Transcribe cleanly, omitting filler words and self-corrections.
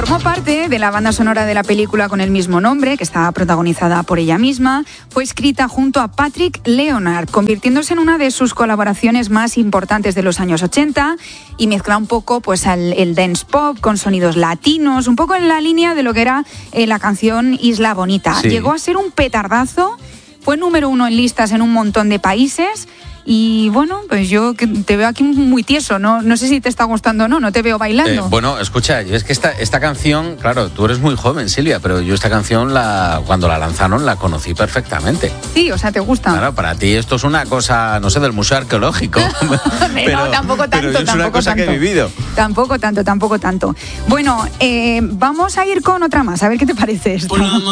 Formó parte de la banda sonora de la película con el mismo nombre, que estaba protagonizada por ella misma. Fue escrita junto a Patrick Leonard, convirtiéndose en una de sus colaboraciones más importantes de los años 80 y mezcla un poco pues, el dance pop con sonidos latinos, un poco en la línea de lo que era la canción Isla Bonita. Sí. Llegó a ser un petardazo, fue número 1 en listas en un montón de países. Y bueno, pues yo que te veo aquí muy tieso, no sé si te está gustando o no te veo bailando. Bueno, escucha, es que esta canción, claro, tú eres muy joven, Silvia, pero yo esta canción cuando la lanzaron la conocí perfectamente. Sí, o sea, ¿te gusta? Claro, para ti esto es una cosa, no sé, del museo arqueológico. No, tampoco tanto. Pero es una cosa que he vivido. Tampoco tanto. Bueno, vamos a ir con otra más, a ver qué te parece esto.